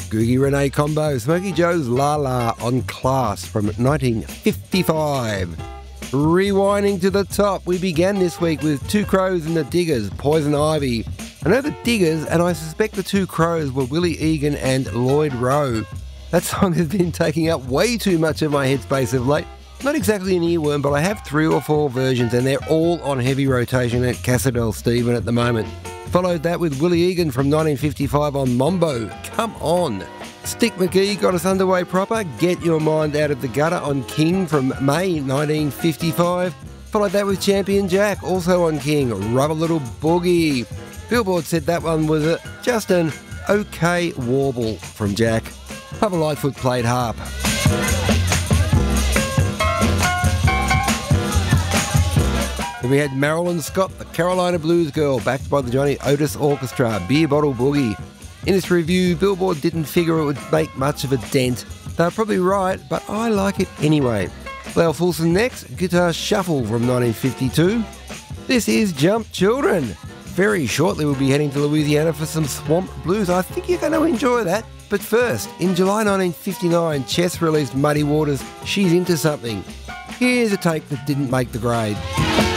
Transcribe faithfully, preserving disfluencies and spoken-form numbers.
Googie Renee combo, Smokey Joe's La La on Class from nineteen fifty-five. Rewinding to the top, we began this week with Two Crows and the Diggers, Poison Ivy. I know the Diggers, and I suspect the Two Crows were Willie Egan and Lloyd Rowe. That song has been taking up way too much of my headspace of late. Not exactly an earworm, but I have three or four versions, and they're all on heavy rotation at Cassadell Stephen at the moment. Followed that with Willie Egan from nineteen fifty-five on Mambo, Come On. Stick McGee got us underway proper, Get Your Mind Out of the Gutter on King from May nineteen fifty-five. Followed that with Champion Jack, also on King, Rub a Little Boogie. Billboard said that one was a, just an okay warble from Jack. Papa Lightfoot played harp. And we had Marilyn Scott, the Carolina Blues Girl, backed by the Johnny Otis Orchestra, Beer Bottle Boogie. In this review, Billboard didn't figure it would make much of a dent. They're probably right, but I like it anyway. Lyle Fulson next, Guitar Shuffle from nineteen fifty-two. This is Jump Children. Very shortly we'll be heading to Louisiana for some swamp blues. I think you're going to enjoy that. But first, in July nineteen fifty-nine, Chess released Muddy Waters' She's Into Something. Here's a take that didn't make the grade.